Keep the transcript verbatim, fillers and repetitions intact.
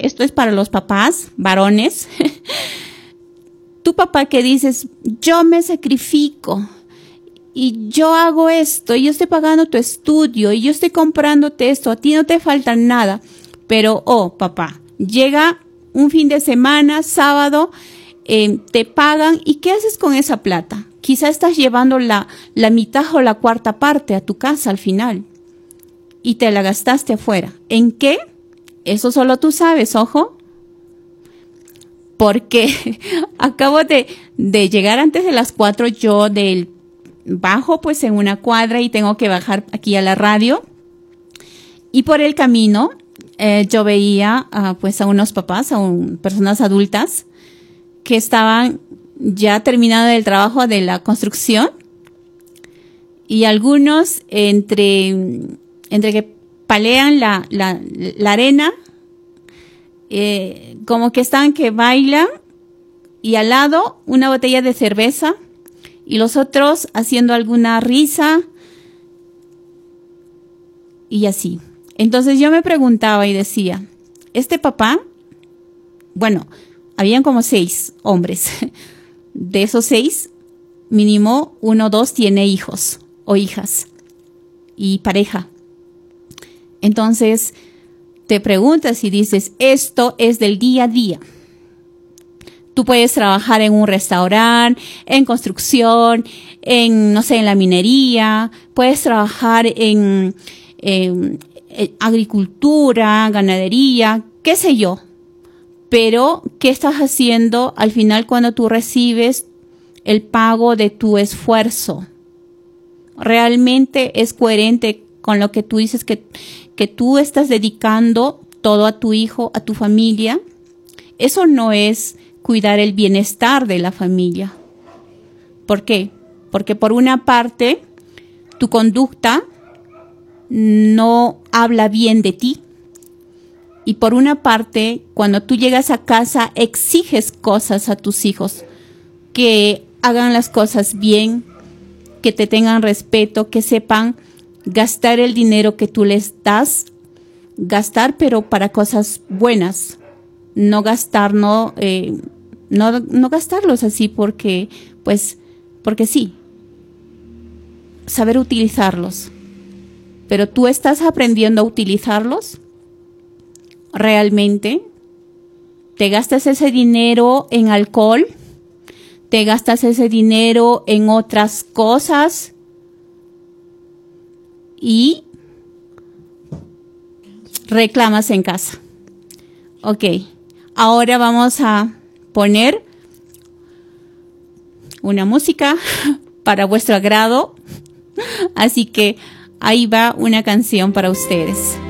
esto es para los papás, varones. Tu papá que dices, yo me sacrifico y yo hago esto, y yo estoy pagando tu estudio y yo estoy comprándote esto, a ti no te falta nada. Pero, oh, papá, llega un fin de semana, sábado, eh, te pagan, ¿y qué haces con esa plata? Quizá estás llevando la, la mitad o la cuarta parte a tu casa al final y te la gastaste afuera. ¿En qué? Eso solo tú sabes, ojo. Porque acabo de, de llegar antes de las cuatro, yo del bajo pues en una cuadra y tengo que bajar aquí a la radio. Y por el camino eh, yo veía uh, pues a unos papás, a un, personas adultas que estaban ya terminando el trabajo de la construcción. Y algunos entre, entre que palean la, la, la arena, Eh, como que están que bailan y al lado una botella de cerveza y los otros haciendo alguna risa y así. Entonces yo me preguntaba y decía, este papá, bueno, habían como seis hombres. De esos seis, mínimo uno o dos tiene hijos o hijas y pareja. Entonces te preguntas y dices, esto es del día a día. Tú puedes trabajar en un restaurante, en construcción, en, no sé, en la minería, puedes trabajar en, en, en agricultura, ganadería, qué sé yo. Pero, ¿qué estás haciendo al final cuando tú recibes el pago de tu esfuerzo? ¿Realmente es coherente con lo que tú dices que que tú estás dedicando todo a tu hijo, a tu familia? Eso no es cuidar el bienestar de la familia. ¿Por qué? Porque por una parte, tu conducta no habla bien de ti. Y por una parte, cuando tú llegas a casa, exiges cosas a tus hijos. Que hagan las cosas bien, que te tengan respeto, que sepan gastar el dinero que tú les das, gastar pero para cosas buenas, no gastar, no, eh, no, no gastarlos así porque, pues, porque sí, saber utilizarlos. Pero tú estás aprendiendo a utilizarlos realmente. Te gastas ese dinero en alcohol, te gastas ese dinero en otras cosas. Y reclamas en casa. Ok, ahora vamos a poner una música para vuestro agrado. Así que ahí va una canción para ustedes.